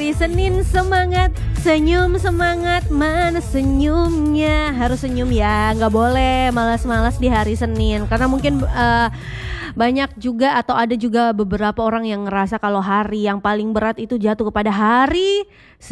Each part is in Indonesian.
hari Senin semangat, senyum semangat, mana senyumnya? Harus senyum ya, nggak boleh malas-malas di hari Senin. Karena mungkin banyak juga atau ada juga beberapa orang yang ngerasa kalau hari yang paling berat itu jatuh kepada hari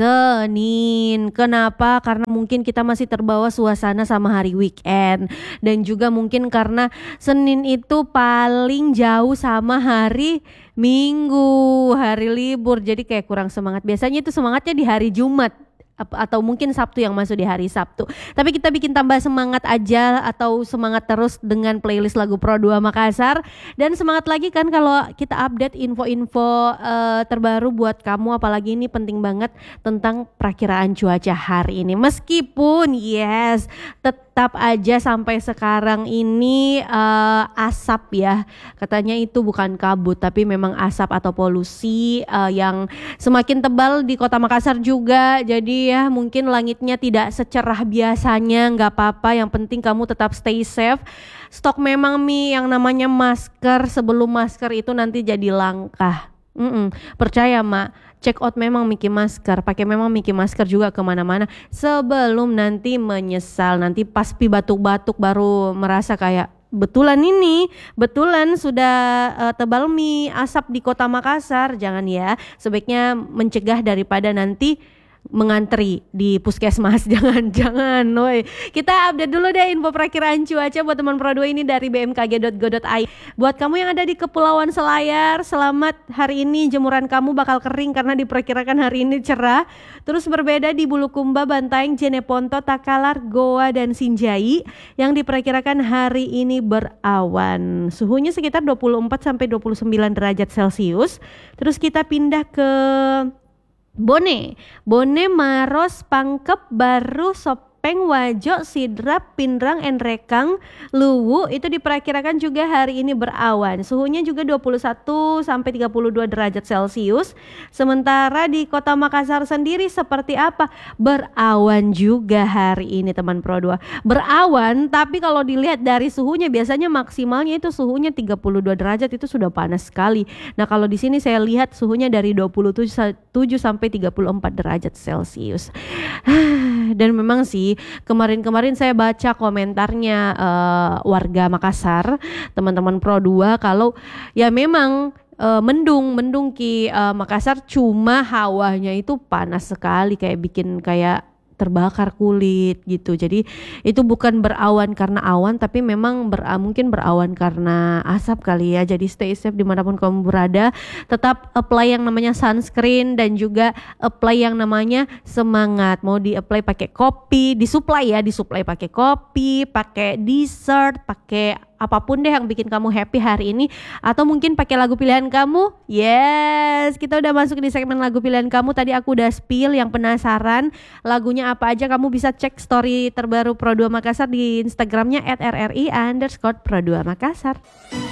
Senin. Kenapa? Karena mungkin kita masih terbawa suasana sama hari weekend. Dan juga mungkin karena Senin itu paling jauh sama hari Minggu, hari libur. Jadi kayak kurang semangat. Biasanya itu semangatnya di hari Jumat atau mungkin Sabtu yang masuk di hari Sabtu. Tapi kita bikin tambah semangat aja atau semangat terus dengan playlist lagu Pro 2 Makassar. Dan semangat lagi kan kalau kita update info-info terbaru buat kamu, apalagi ini penting banget tentang perakiraan cuaca hari ini. Meskipun yes, tetap aja sampai sekarang ini asap ya. Katanya itu bukan kabut tapi memang asap atau polusi yang semakin tebal di Kota Makassar juga. Jadi ya mungkin langitnya tidak secerah biasanya, nggak apa-apa, yang penting kamu tetap stay safe. Stok memang yang namanya masker, sebelum masker itu nanti jadi langka. Percaya Mak, check out memang Mickey masker, pakai memang Mickey masker juga kemana-mana sebelum nanti menyesal, nanti pas batuk-batuk baru merasa kayak betulan sudah tebal asap di Kota Makassar. Jangan ya, sebaiknya mencegah daripada nanti mengantri di puskesmas. Jangan woi. Kita update dulu deh info perakiraan cuaca buat teman Pro 2 ini dari bmkg.go.id. Buat kamu yang ada di Kepulauan Selayar, selamat, hari ini jemuran kamu bakal kering karena diperkirakan hari ini cerah. Terus berbeda di Bulukumba, Bantaeng, Jeneponto, Takalar, Goa dan Sinjai yang diperkirakan hari ini berawan. Suhunya sekitar 24 sampai 29 derajat Celcius. Terus kita pindah ke Bone, Maros, Pangkep, Baru, Sopeng, Wajo, Sidrap, Pindrang, Enrekang, Luwu itu diperkirakan juga hari ini berawan. Suhunya juga 21 sampai 32 derajat Celcius. Sementara di Kota Makassar sendiri seperti apa? Berawan juga hari ini teman Pro 2. Berawan, tapi kalau dilihat dari suhunya biasanya maksimalnya itu suhunya 32 derajat, itu sudah panas sekali. Nah, kalau di sini saya lihat suhunya dari 27 sampai 34 derajat Celcius. Dan memang sih kemarin saya baca komentarnya warga Makassar, teman-teman Pro 2, kalau ya memang mendung Ki Makassar, cuma hawanya itu panas sekali, kayak bikin kayak terbakar kulit gitu. Jadi itu bukan berawan karena awan, tapi memang mungkin berawan karena asap kali ya. Jadi stay safe dimanapun kamu berada. Tetap apply yang namanya sunscreen dan juga apply yang namanya semangat. Mau di apply pakai kopi, disuplai pakai kopi, pakai dessert, pakai apapun deh yang bikin kamu happy hari ini, atau mungkin pakai lagu pilihan kamu. Yes, kita udah masuk di segmen lagu pilihan kamu. Tadi aku udah spill, yang penasaran lagunya apa aja kamu bisa cek story terbaru Pro 2 Makassar di Instagramnya @rri_Pro2 Makassar.